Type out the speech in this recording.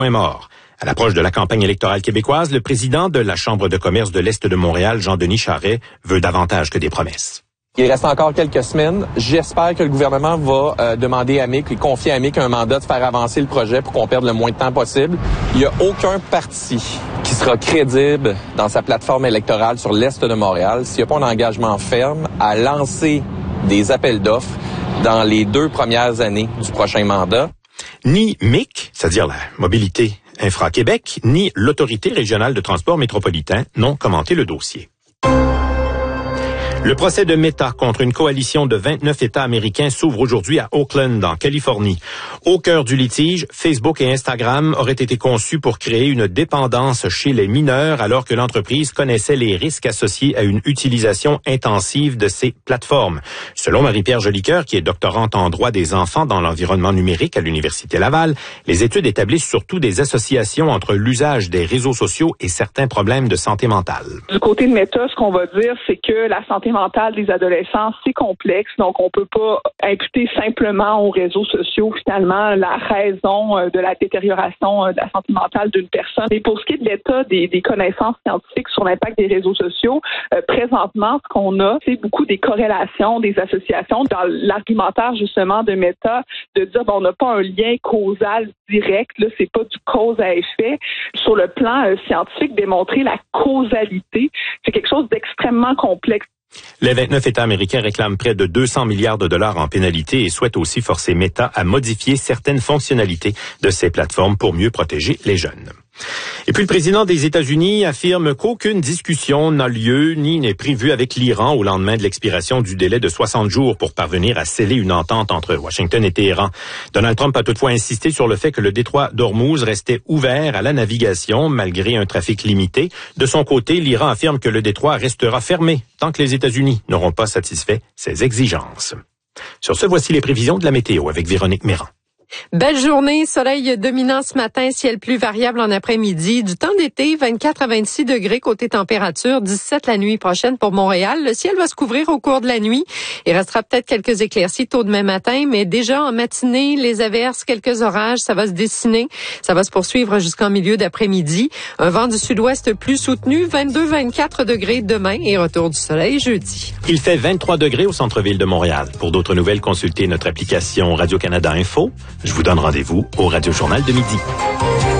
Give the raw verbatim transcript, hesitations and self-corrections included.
Point mort. À l'approche de la campagne électorale québécoise, le président de la Chambre de commerce de l'Est de Montréal, Jean-Denis Charest, veut davantage que des promesses. Il reste encore quelques semaines. J'espère que le gouvernement va euh, demander à M I C et confier à M I C un mandat de faire avancer le projet pour qu'on perde le moins de temps possible. Il n'y a aucun parti qui sera crédible dans sa plateforme électorale sur l'Est de Montréal s'il n'y a pas un engagement ferme à lancer des appels d'offres dans les deux premières années du prochain mandat. Ni M I C, c'est-à-dire la mobilité Infra-Québec, ni l'Autorité régionale de transport métropolitain n'ont commenté le dossier. Le procès de Meta contre une coalition de vingt-neuf États américains s'ouvre aujourd'hui à Oakland, en Californie. Au cœur du litige, Facebook et Instagram auraient été conçus pour créer une dépendance chez les mineurs alors que l'entreprise connaissait les risques associés à une utilisation intensive de ces plateformes. Selon Marie-Pierre Jolicoeur, qui est doctorante en droit des enfants dans l'environnement numérique à l'Université Laval, les études établissent surtout des associations entre l'usage des réseaux sociaux et certains problèmes de santé mentale. Du côté de Meta, ce qu'on va dire, c'est que la santé mentale des adolescents, c'est complexe, donc on peut pas imputer simplement aux réseaux sociaux finalement la raison de la détérioration de la santé mentale d'une personne. Et pour ce qui est de l'état des, des connaissances scientifiques sur l'impact des réseaux sociaux, euh, présentement, ce qu'on a, c'est beaucoup des corrélations, des associations dans l'argumentaire justement de Meta, de dire bon, on n'a pas un lien causal direct, là, c'est pas du cause à effet. Sur le plan euh, scientifique, démontrer la causalité, c'est quelque chose d'extrêmement complexe. Les vingt-neuf États américains réclament près de deux cents milliards de dollars en pénalités et souhaitent aussi forcer Meta à modifier certaines fonctionnalités de ces plateformes pour mieux protéger les jeunes. Et puis le président des États-Unis affirme qu'aucune discussion n'a lieu ni n'est prévue avec l'Iran au lendemain de l'expiration du délai de soixante jours pour parvenir à sceller une entente entre Washington et Téhéran. Donald Trump a toutefois insisté sur le fait que le détroit d'Ormuz restait ouvert à la navigation malgré un trafic limité. De son côté, l'Iran affirme que le détroit restera fermé tant que les États-Unis n'auront pas satisfait ses exigences. Sur ce, voici les prévisions de la météo avec Véronique Méran. Belle journée, soleil dominant ce matin, ciel plus variable en après-midi. Du temps d'été, vingt-quatre à vingt-six degrés côté température, dix-sept la nuit prochaine pour Montréal. Le ciel va se couvrir au cours de la nuit. Il restera peut-être quelques éclaircies tôt demain matin, mais déjà en matinée, les averses, quelques orages, ça va se dessiner. Ça va se poursuivre jusqu'en milieu d'après-midi. Un vent du sud-ouest plus soutenu, vingt-deux à vingt-quatre degrés demain et retour du soleil jeudi. Il fait vingt-trois degrés au centre-ville de Montréal. Pour d'autres nouvelles, consultez notre application Radio-Canada Info. Je vous donne rendez-vous au Radio Journal de midi.